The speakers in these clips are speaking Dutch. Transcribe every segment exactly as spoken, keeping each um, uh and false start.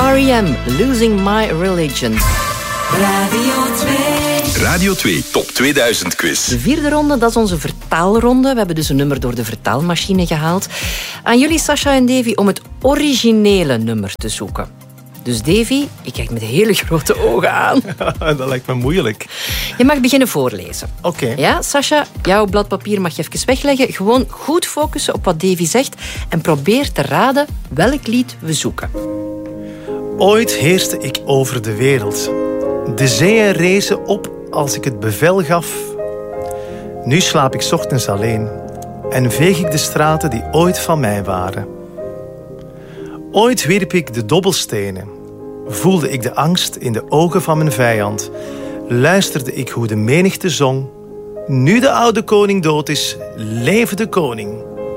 R E M, Losing My Religion. Radio twee. Radio twee Top tweeduizend Quiz. De vierde ronde, dat is onze vertaalronde. We hebben dus een nummer door de vertaalmachine gehaald. Aan jullie, Sascha en Davy, om het originele nummer te zoeken. Dus Davy, ik kijk met hele grote ogen aan. Dat lijkt me moeilijk. Je mag beginnen voorlezen. Oké. Okay. Ja, Sascha, jouw blad papier mag je even wegleggen. Gewoon goed focussen op wat Davy zegt en probeer te raden welk lied we zoeken. Ooit heerste ik over de wereld. De zeeën rezen op als ik het bevel gaf. Nu slaap ik 's ochtends alleen en veeg ik de straten die ooit van mij waren. Ooit wierp ik de dobbelstenen. Voelde ik de angst in de ogen van mijn vijand. Luisterde ik hoe de menigte zong. Nu de oude koning dood is, leve de koning.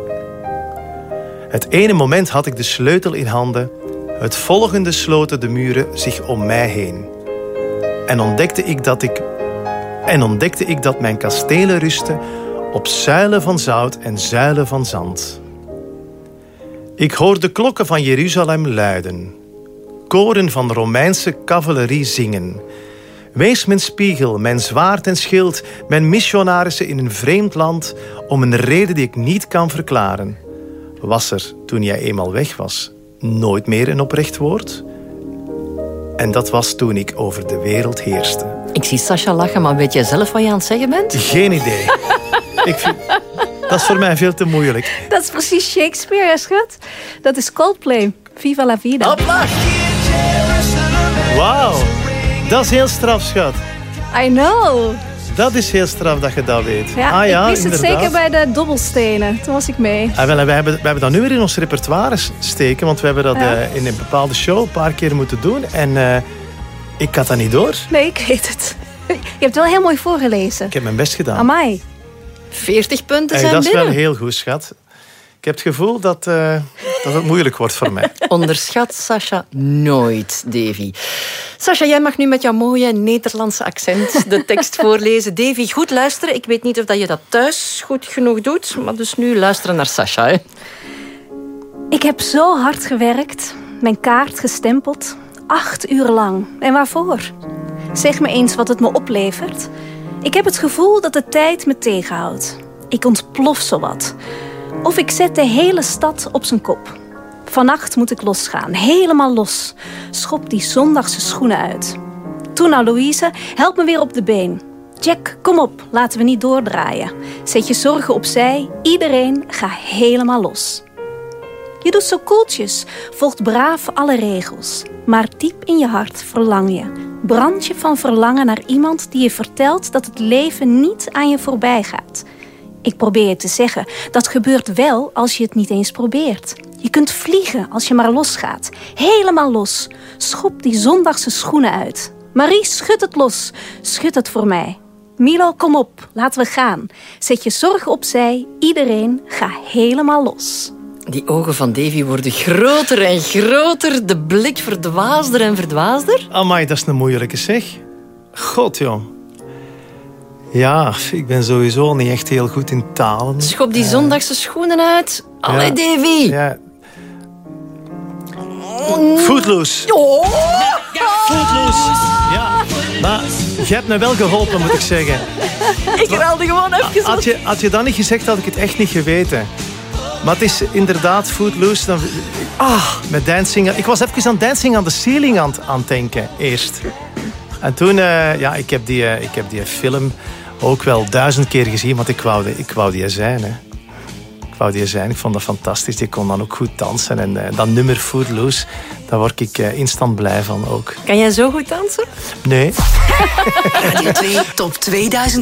Het ene moment had ik de sleutel in handen. Het volgende sloten de muren zich om mij heen. En ontdekte ik dat ik... En ontdekte ik dat mijn kastelen rusten op zuilen van zout en zuilen van zand. Ik hoor de klokken van Jeruzalem luiden. Koren van Romeinse cavalerie zingen. Wees mijn spiegel, mijn zwaard en schild, mijn missionarissen in een vreemd land, om een reden die ik niet kan verklaren. Was er, toen jij eenmaal weg was, nooit meer een oprecht woord? En dat was toen ik over de wereld heerste. Ik zie Sascha lachen, maar weet jij zelf wat je aan het zeggen bent? Geen idee. Ik vind... Dat is voor mij veel te moeilijk. Dat is precies Shakespeare, hè, schat? Dat is Coldplay. Viva la vida. Hopla! Wauw. Dat is heel straf, schat. I know. Dat is heel straf dat je dat weet. Ja, ah, ja ik wist inderdaad. het zeker bij de dobbelstenen. Toen was ik mee. Ah, wel, we, hebben, we hebben dat nu weer in ons repertoire steken. Want we hebben dat Ja. uh, in een bepaalde show een paar keer moeten doen. En uh, ik had dat niet door. Nee, ik weet het. Je hebt wel heel mooi voorgelezen. Ik heb mijn best gedaan. Amai. veertig punten Hey, zijn dat is binnen. wel heel goed, schat. Ik heb het gevoel dat, uh, dat het moeilijk wordt voor mij. Onderschat Sascha nooit, Davy. Sascha, jij mag nu met jouw mooie Nederlandse accent de tekst voorlezen. Davy, goed luisteren. Ik weet niet of je dat thuis goed genoeg doet, maar dus nu luisteren naar Sascha. Hè. Ik heb zo hard gewerkt, mijn kaart gestempeld, acht uur lang. En waarvoor? Zeg me eens wat het me oplevert. Ik heb het gevoel dat de tijd me tegenhoudt. Ik ontplof zowat. Of ik zet de hele stad op zijn kop. Vannacht moet ik losgaan, helemaal los. Schop die zondagse schoenen uit. Toen nou, Louise, help me weer op de been. Jack, kom op, laten we niet doordraaien. Zet je zorgen opzij, iedereen ga helemaal los. Je doet zo koeltjes, volgt braaf alle regels. Maar diep in je hart verlang je. Brand je van verlangen naar iemand die je vertelt dat het leven niet aan je voorbij gaat. Ik probeer je te zeggen, dat gebeurt wel als je het niet eens probeert. Je kunt vliegen als je maar losgaat. Helemaal los. Schop die zondagse schoenen uit. Marie, schud het los. Schud het voor mij. Milo, kom op. Laten we gaan. Zet je zorgen opzij. Iedereen, ga helemaal los. Die ogen van Davy worden groter en groter. De blik verdwaasder en verdwaasder. Amai, dat is een moeilijke zeg. God, joh. Ja, ik ben sowieso niet echt heel goed in talen. Schop die zondagse schoenen uit. Allee, Ja. Davy. Ja. Footloose. Oh. Footloose. Ja, maar je hebt me wel geholpen, moet ik zeggen. Ik raalde gewoon even Had je, had je dat niet gezegd, had ik het echt niet geweten. Maar het is inderdaad Footloose. Dan, ah, met dancing. Ik was even aan Dancing on the Ceiling aan, aan het denken, eerst. En toen, uh, ja, ik heb, die, uh, ik heb die film ook wel duizend keer gezien, want ik wou, de, ik wou die zijn, hè. Ik wou die zijn, ik vond dat fantastisch. Die kon dan ook goed dansen. En uh, dat nummer Footloose, daar word ik uh, instant blij van ook. Kan jij zo goed dansen? Nee. Radio twee Top tweeduizend